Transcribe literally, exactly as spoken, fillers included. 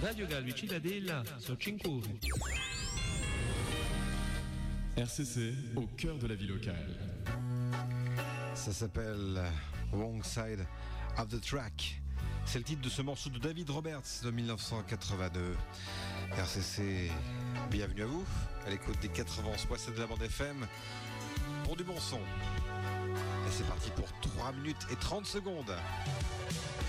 Radio Galvi Cittadella, so cinque. R C C, au cœur de la vie locale. Ça s'appelle Wrong Side of the Track. C'est le titre de ce morceau de David Roberts de dix-neuf cent quatre-vingt-deux. R C C, bienvenue à vous, à l'écoute des quatre-vingt-onze point sept de la bande F M, pour du bon son. Et c'est parti pour trois minutes et trente secondes.